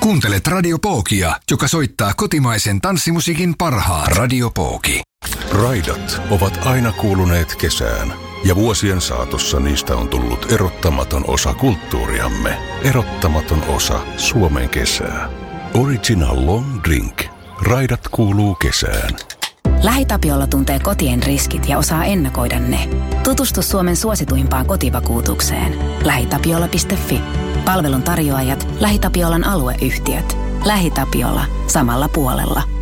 Kuuntelet Radio Pookia, joka soittaa kotimaisen tanssimusiikin parhaan. Radio Pooki. Raidat ovat aina kuuluneet kesään, ja vuosien saatossa niistä on tullut erottamaton osa kulttuuriamme. Erottamaton osa Suomen kesää. Original Long Drink. Raidat kuuluu kesään. LähiTapiola tuntee kotien riskit ja osaa ennakoida ne. Tutustu Suomen suosituimpaan kotivakuutukseen. LähiTapiola.fi. Palvelun tarjoajat LähiTapiolan alueyhtiöt. LähiTapiola. Samalla puolella.